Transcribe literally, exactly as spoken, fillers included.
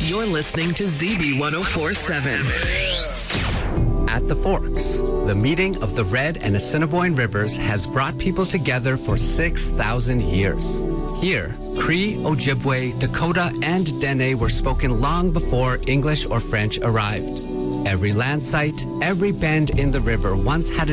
You're listening to Z B one oh four point seven. At the Forks, the meeting of the Red and Assiniboine rivers has brought people together for six thousand years. Here, Cree, Ojibwe, Dakota, and Dene were spoken long before English or French arrived. Every land site, every bend in the river once had a